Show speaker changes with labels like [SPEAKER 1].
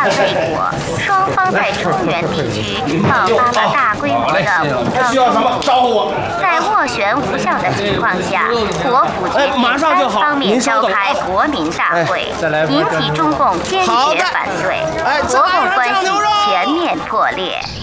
[SPEAKER 1] 未果，双方在中原地区爆发了大规模的武装冲突。在斡旋无效的情况下，国府决定单方面召开国民大会，引起中共坚决反对，国共关系全面破裂。